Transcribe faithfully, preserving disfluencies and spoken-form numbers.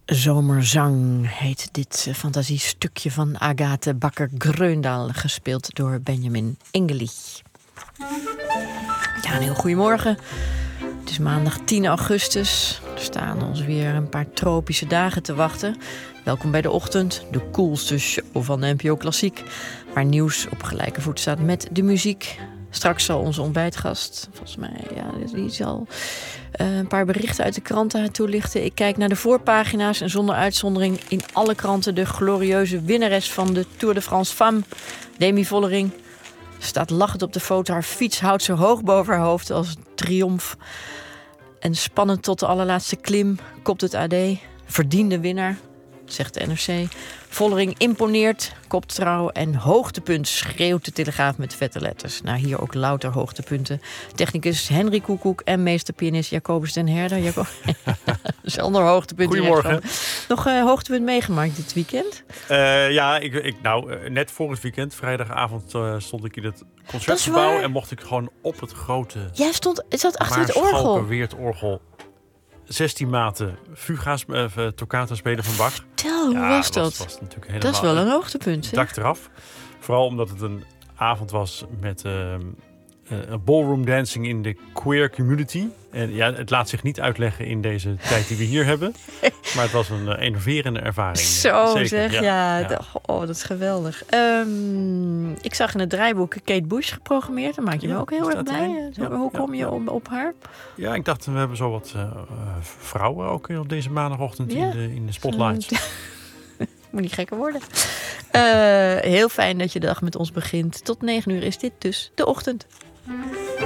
Zomerzang heet dit uh, fantasiestukje van Agathe Bakker-Gröndahl, gespeeld door Benjamin Ingelie. Ja, een heel goedemorgen. Het is maandag tien augustus. Er staan ons weer een paar tropische dagen te wachten. Welkom bij de ochtend, de coolste show van de N P O Klassiek, waar nieuws op gelijke voet staat met de muziek. Straks zal onze ontbijtgast, volgens mij, ja, die zal uh, een paar berichten uit de kranten toelichten. Ik kijk naar de voorpagina's en zonder uitzondering in alle kranten de glorieuze winnares van de Tour de France Femme, Demi Vollering. Staat lachend op de foto, haar fiets houdt zo hoog boven haar hoofd als triomf. En spannend tot de allerlaatste klim, kopt het A D. Verdiende winnaar, zegt de N R C. Vollering imponeert, kopt Trouw en hoogtepunt, schreeuwt de Telegraaf met vette letters. Nou, hier ook louter hoogtepunten. Technicus Henry Koekoek en meesterpianist Jacobus den Herder. Jacob... Zonder hoogtepunt. Goedemorgen. Nog een uh, hoogtepunt meegemaakt dit weekend? Uh, ja, ik, ik, nou, uh, net voor het weekend, vrijdagavond, uh, stond ik in het concertgebouw en mocht ik gewoon op het grote... Jij stond, het zat achter het orgel. Weert orgel. zestien maten Fuga's, uh, toccata spelen van Bach. Tel, hoe ja, was dat? Was, was natuurlijk dat is wel een hoogtepunt. Dak eraf. Vooral omdat het een avond was met uh, uh, ballroom dancing in de queer community. En ja, het laat zich niet uitleggen in deze tijd die we hier hebben. Maar het was een uh, enerverende ervaring. Zo Zeker, zeg, ja. ja. ja. Oh, dat is geweldig. Um, ik zag in het draaiboek Kate Bush geprogrammeerd. Dan maak je ja, me ook heel erg blij. Ja, Hoe kom ja, je op, op haar? Ja, ik dacht, we hebben zo wat uh, vrouwen ook op deze maandagochtend ja. in, de, in de spotlights. Moet niet gekker worden. Uh, heel fijn dat je de dag met ons begint. Tot negen uur is dit dus de ochtend.